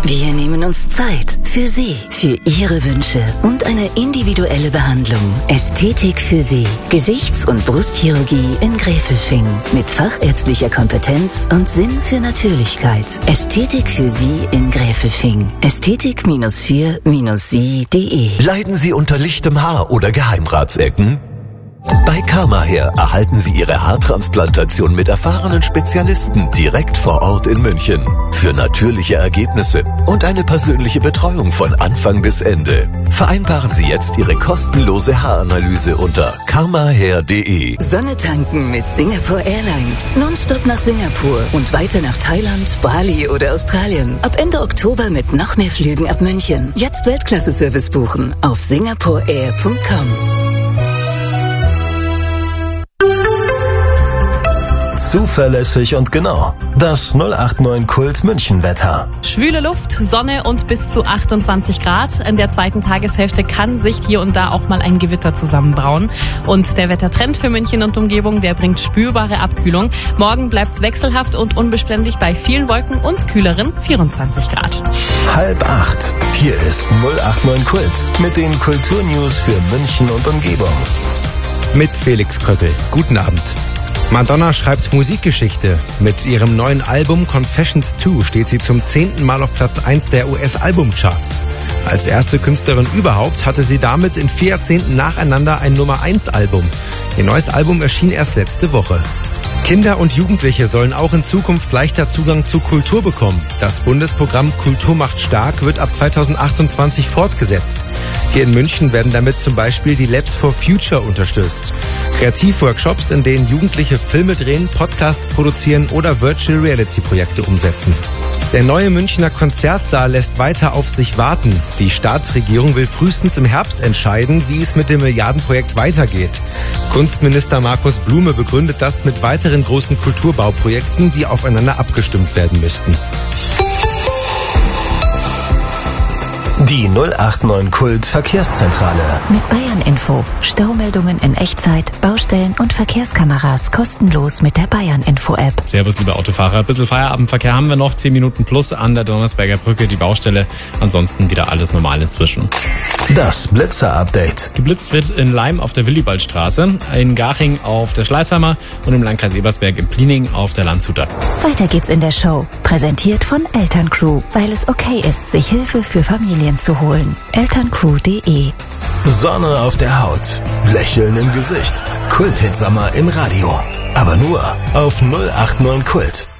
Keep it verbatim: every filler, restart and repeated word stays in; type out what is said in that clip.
Wir nehmen uns Zeit für Sie, für Ihre Wünsche und eine individuelle Behandlung. Ästhetik für Sie. Gesichts- und Brustchirurgie in Gräfelfing. Mit fachärztlicher Kompetenz und Sinn für Natürlichkeit. Ästhetik für Sie in Gräfelfing. Ästhetik vier Sie punkt de. Leiden Sie unter lichtem Haar oder Geheimratsecken? Bei Karmahair erhalten Sie Ihre Haartransplantation mit erfahrenen Spezialisten direkt vor Ort in München. Für natürliche Ergebnisse und eine persönliche Betreuung von Anfang bis Ende. Vereinbaren Sie jetzt Ihre kostenlose Haaranalyse unter karmahair punkt de. Sonne tanken mit Singapore Airlines. Nonstop nach Singapur und weiter nach Thailand, Bali oder Australien. Ab Ende Oktober mit noch mehr Flügen ab München. Jetzt Weltklasse-Service buchen auf singapore air punkt com. Zuverlässig und genau. Das null acht neun Kult München Wetter. Schwüle Luft, Sonne und bis zu achtundzwanzig Grad. In der zweiten Tageshälfte kann sich hier und da auch mal ein Gewitter zusammenbrauen. Und der Wettertrend für München und Umgebung, der bringt spürbare Abkühlung. Morgen bleibt's wechselhaft und unbeständig bei vielen Wolken und kühleren vierundzwanzig Grad. Halb acht. Hier ist null acht neun Kult mit den Kulturnews für München und Umgebung. Mit Felix Kröppel. Guten Abend. Madonna schreibt Musikgeschichte. Mit ihrem neuen Album Confessions zwei steht sie zum zehnten Mal auf Platz eins der U S-Albumcharts. Als erste Künstlerin überhaupt hatte sie damit in vier Jahrzehnten nacheinander ein Nummer eins Album. Ihr neues Album erschien erst letzte Woche. Kinder und Jugendliche sollen auch in Zukunft leichter Zugang zu Kultur bekommen. Das Bundesprogramm Kultur macht stark wird ab zweitausendachtundzwanzig fortgesetzt. Hier in München werden damit zum Beispiel die Labs for Future unterstützt. Kreativworkshops, in denen Jugendliche Filme drehen, Podcasts produzieren oder Virtual Reality Projekte umsetzen. Der neue Münchner Konzertsaal lässt weiter auf sich warten. Die Staatsregierung will frühestens im Herbst entscheiden, wie es mit dem Milliardenprojekt weitergeht. Kunstminister Markus Blume begründet das mit weiteren großen Kulturbauprojekten, die aufeinander abgestimmt werden müssten. Die null acht neun Kult Verkehrszentrale. Mit Bayern Info. Staumeldungen in Echtzeit, Baustellen und Verkehrskameras kostenlos mit der Bayern Info App. Servus, liebe Autofahrer. Ein bisschen Feierabendverkehr haben wir noch. zehn Minuten plus an der Donnersberger Brücke, die Baustelle. Ansonsten wieder alles normal inzwischen. Das Blitzer-Update. Geblitzt wird in Leim auf der Willibaldstraße, in Garching auf der Schleißheimer und im Landkreis Ebersberg in Pliening auf der Landshuter. Weiter geht's in der Show. Präsentiert von Elterncrew, weil es okay ist, sich Hilfe für Familien zu holen. elterncrew punkt de. Sonne auf der Haut, Lächeln im Gesicht. Kult-Hit-Sommer im Radio. Aber nur auf null acht neun Kult.